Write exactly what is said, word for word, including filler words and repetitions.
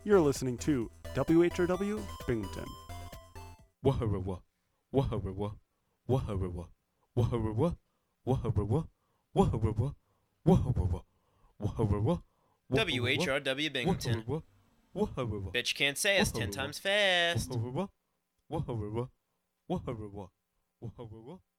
You're listening to W H R W Binghamton. Waharawa, waharawa, waharawa, waharawa, waharawa, waharawa, waharawa, waharawa. W H R W Binghamton. Waharawa, Bitch can't say us ten times fast. waharawa, waharawa, waharawa, waharawa.